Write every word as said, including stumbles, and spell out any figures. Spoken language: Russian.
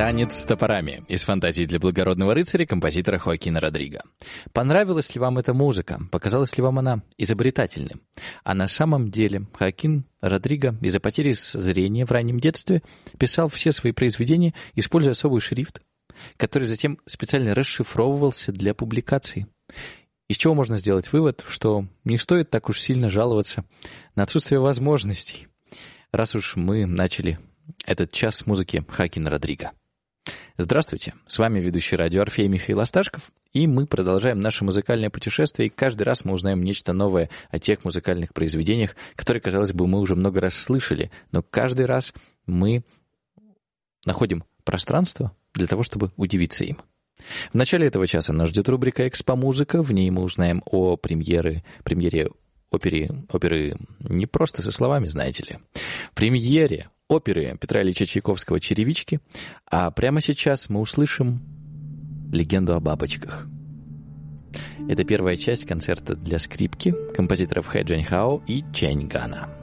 Танец с топорами из фантазии для благородного рыцаря композитора Хоакина Родриго. Понравилась ли вам эта музыка? Показалась ли вам она изобретательной? А на самом деле Хоакин Родриго из-за потери зрения в раннем детстве писал все свои произведения, используя особый шрифт, который затем специально расшифровывался для публикации. Из чего можно сделать вывод, что не стоит так уж сильно жаловаться на отсутствие возможностей, раз уж мы начали этот час музыки Хоакина Родриго. Здравствуйте, с вами ведущий радио Орфей Михаил Осташков, и мы продолжаем наше музыкальное путешествие, и каждый раз мы узнаем нечто новое о тех музыкальных произведениях, которые, казалось бы, мы уже много раз слышали, но каждый раз мы находим пространство для того, чтобы удивиться им. В начале этого часа нас ждет рубрика «Экспо-музыка», в ней мы узнаем о премьере, премьере оперы, оперы не просто со словами, знаете ли, премьере оперы Петра Ильича Чайковского «Черевички», а прямо сейчас мы услышим легенду о бабочках. Это первая часть концерта для скрипки композиторов Хэ Джаньхао и Чэнь Гана.